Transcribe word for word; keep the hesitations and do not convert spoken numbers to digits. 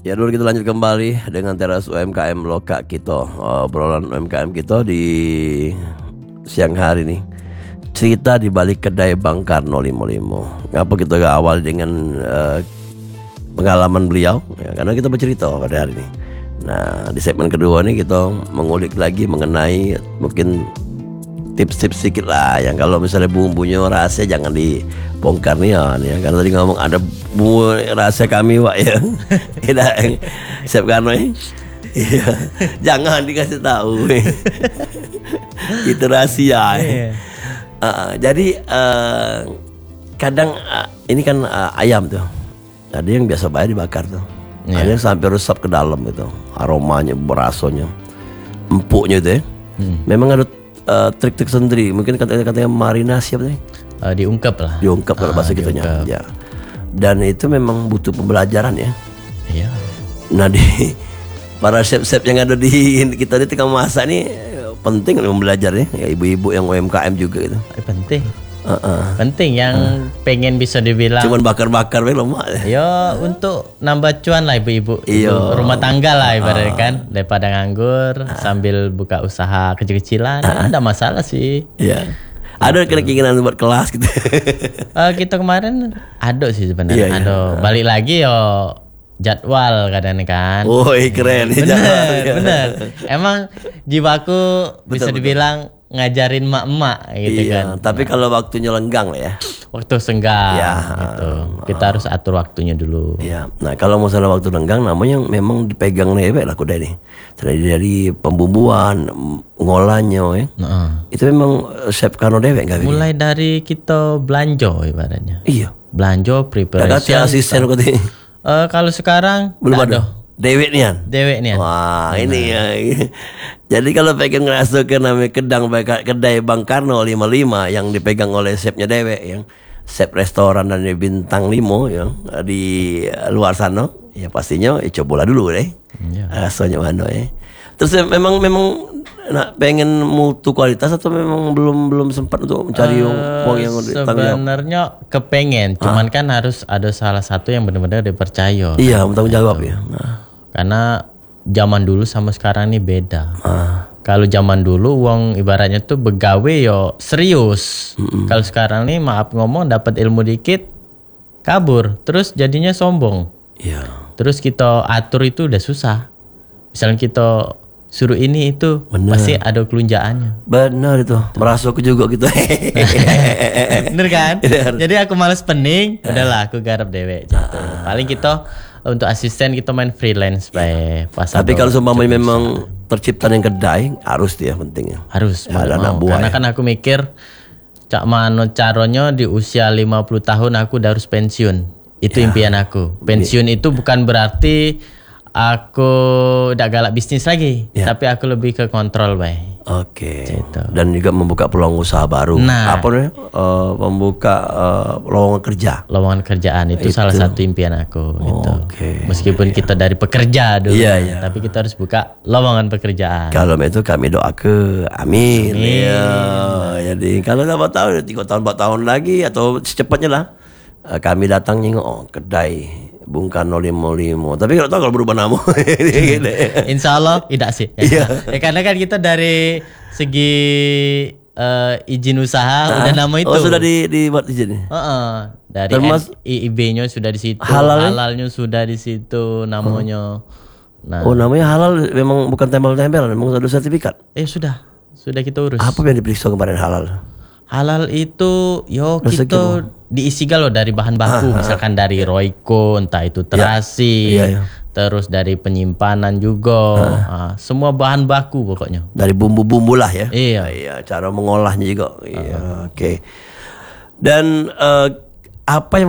Ya dulu kita lanjut kembali dengan teras U M K M Loka kita, obrolan U M K M kita di siang hari nih. Cerita di balik kedai Bang Karno lima lima. Ngapa kita gak awal dengan uh, pengalaman beliau? Ya, karena kita bercerita pada hari ini. Nah di segmen kedua nih kita mengulik lagi mengenai mungkin tips-tips sedikit lah, yang kalau misalnya bumbunya rahasia jangan dibongkar nih ya, ya. Karena tadi ngomong ada bumbu rahasia kami Wak ya. Tidak Chef Karno ya. Iya, jangan dikasih tahu. Itu rahasia. Ya. Uh, jadi uh, kadang uh, ini kan uh, ayam tuh. Ada yang biasa bayar dibakar tuh. Yeah. Ada yang sampai resap ke dalam gitu. Aromanya, berasonya, empuknya itu ya. Hmm. Memang ada Uh, trik-trik sendiri, mungkin katanya katanya marinasi apa nih? Uh, diungkap lah. Diungkap kalau ah, bahasa gitunya. Ya. Dan itu memang butuh pembelajaran ya. Iya. Nah di para chef-chef yang ada di kita di tengah masak nih penting untuk belajar ya. Ya ibu-ibu yang U M K M juga gitu. Penting. Uh-uh. Penting yang uh. pengen bisa dibilang. Cuman bakar-bakar we lemak. Yo untuk nambah cuan lah ibu-ibu. Ibu rumah tangga lah ibaratnya uh. kan, daripada nganggur uh. sambil buka usaha kecil-kecilan, uh. ada masalah sih. Iya. Yeah. Ada keinginan buat kelas gitu. uh, kita kemarin ada sih sebenarnya. Yeah, ada yeah. Balik lagi yo jadwal kadang kan. Woi keren. Bener, bener. Emang jiwaku betul, bisa dibilang betul. Ngajarin mak-mak gitu iya, kan. Tapi nah. kalau waktunya lenggang lah ya. Waktu senggang ya, gitu. Kita uh, harus atur waktunya dulu. Iya. Nah kalau masalah waktu lenggang namanya memang dipegang nih lah kuda ini. Dari dari pembumbuan, ngolahnya ya. Uh-uh. Itu memang Chef Karno dewek enggak? Mulai begini? Dari kita belanja ibaratnya. Iya. Belanja preparation. Gak asisten katanya. Uh, kalau sekarang belum ada. Dewek nian. Dewek nian. Wah, nah. ini ya. Jadi kalau pengen ngerasukin namanya kedang kedai Bang Karno lima lima yang dipegang oleh chefnya dewek yang chef restoran dan bintang limo yang di luar sana, ya pastinya ya cobalah dulu deh. Ya. Rasanya mana ya. Terus memang memang nah, pengen mutu kualitas atau memang belum belum sempat untuk mencari uh, uang yang sebenarnya kepengen, cuman ah. kan harus ada salah satu yang benar-benar dipercaya. Iya, bertanggung jawab ya. Nah. Karena zaman dulu sama sekarang ini beda. Ah. Kalau zaman dulu uang ibaratnya tuh begawe yo serius. Mm-mm. Kalau sekarang nih maaf ngomong dapat ilmu dikit kabur, terus jadinya sombong. Iya. Terus kita atur itu udah susah. Misalnya kita suruh ini itu bener. Pasti ada kelunjaannya. Benar itu. Merasa aku juga gitu. Bener kan? Bener. Jadi aku males pening, udahlah aku garap dewek gitu. Paling kita untuk asisten kita main freelance baik. Tapi kalau seumpamanya memang tercipta yang kedai harus dia pentingnya. Harus. Ya, ada anak buah. Karena ya. kan aku mikir cak mano caranya di usia lima puluh tahun aku udah harus pensiun. Itu ya. Impian aku. Pensiun itu bukan berarti aku udah galak bisnis lagi, ya. Tapi aku lebih ke kontrol baik. Oke. Gitu. Dan juga membuka peluang usaha baru. Nah, apa nih? Uh, membuka uh, lowongan kerja. Lowongan kerjaan itu, itu salah satu impian aku. Oh, gitu. Okay. Meskipun ya. Kita dari pekerja dulu, ya, ya. Tapi kita harus buka lowongan pekerjaan. Kalau itu kami doa ke amin. Amin. Ya. Jadi kalau nggak tahu tiga tahun empat tahun lagi atau secepatnya lah uh, kami datang nyengok oh, kedai Bung Karno lima lima. Tapi kalau tahu kalau berubah nama. Insya Allah tidak sih. Ya. Ya, karena kan kita dari segi uh, izin usaha ah, udah nama itu. Oh sudah di dibuat izin. Uh -uh. Dari Termas, I B-nya sudah di situ. Halal halalnya sudah di situ namanya. Nah. Oh namanya halal memang bukan tempel-tempel, memang sudah sertifikat. Eh sudah, sudah kita urus. Apa yang diperiksa kemarin halal? Halal itu yo Masa kita gitu? Diisi galo dari bahan baku, ah, misalkan ah. dari Royco, entah itu terasi, ya, iya, iya. Terus dari penyimpanan juga, ah. ah, semua bahan baku pokoknya. Dari bumbu-bumbu lah ya. Iya, ah, iya, cara mengolahnya juga. Iya, ah. Oke. Okay. Dan uh, apa yang